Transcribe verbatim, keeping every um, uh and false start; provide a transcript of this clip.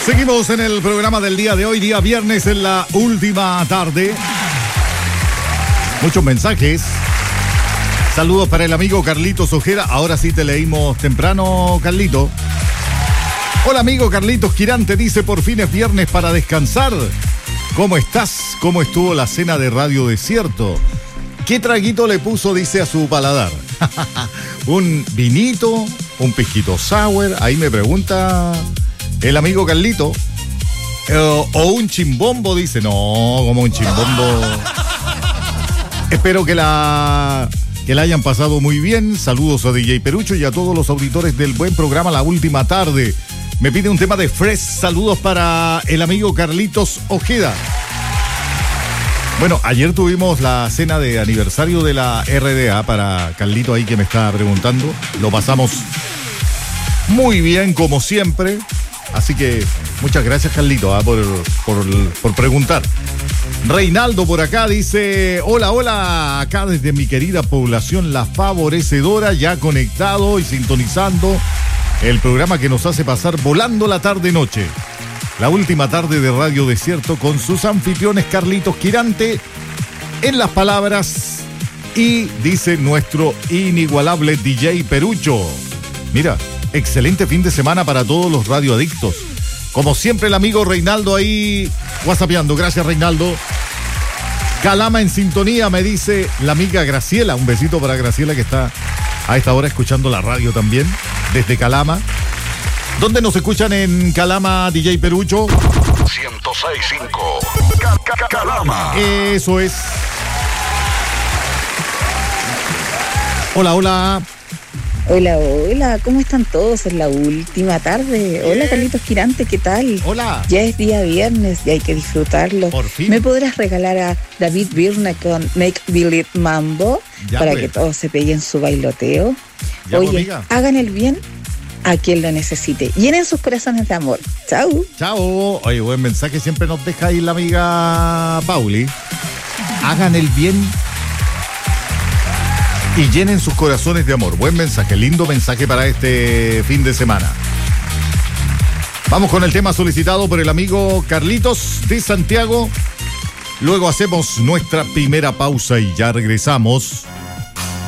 Seguimos en el programa del día de hoy, día viernes en la última tarde. Muchos mensajes. Saludos para el amigo Carlitos Ojeda. Ahora sí te leímos temprano, Carlito. Hola amigo Carlitos Quirante, dice por fin es viernes para descansar. ¿Cómo estás? ¿Cómo estuvo la cena de Radio Desierto? ¿Qué traguito le puso, dice, a su paladar? ¿Un vinito? ¿Un pisquito sour? Ahí me pregunta el amigo Carlito. Eh, ¿O un chimbombo? Dice. No, como un chimbombo. Espero que la... que la hayan pasado muy bien. Saludos a D J Perucho y a todos los auditores del buen programa La Última Tarde. Me pide un tema de Fresh. Saludos para el amigo Carlitos Ojeda. Bueno, ayer tuvimos la cena de aniversario de la R D A para Carlito ahí que me está preguntando. Lo pasamos muy bien como siempre. Así que muchas gracias Carlito ¿eh? por, por, por preguntar. Reinaldo por acá dice, hola, hola, acá desde mi querida población La Favorecedora, ya conectado y sintonizando el programa que nos hace pasar volando la tarde-noche. La última tarde de Radio Desierto con sus anfitriones Carlitos Quirante en las palabras y dice nuestro inigualable D J Perucho. Mira, excelente fin de semana para todos los radioadictos. Como siempre el amigo Reinaldo ahí whatsappeando. Gracias Reinaldo. Calama en sintonía, me dice la amiga Graciela. Un besito para Graciela que está a esta hora escuchando la radio también desde Calama. ¿Dónde nos escuchan en Calama, D J Perucho? ciento seis punto cinco Calama. Eso es. Hola, hola. Hola, hola, ¿cómo están todos en la última tarde? Hola, Bien. Carlitos Quirante, ¿qué tal? Hola. Ya es día viernes y hay que disfrutarlo. Por fin. ¿Me podrás regalar a David Byrne con Make Believe Mambo Ya, para pues. que todos se peguen su bailoteo? Ya, pues, Oye, amiga. hagan el bien a quien lo necesite. Llenen sus corazones de amor. Chao. Chao. Oye, buen mensaje siempre nos deja ahí la amiga Pauli. Hagan el bien y llenen sus corazones de amor. Buen mensaje, lindo mensaje para este fin de semana. Vamos con el tema solicitado por el amigo Carlitos de Santiago. Luego hacemos nuestra primera pausa y ya regresamos.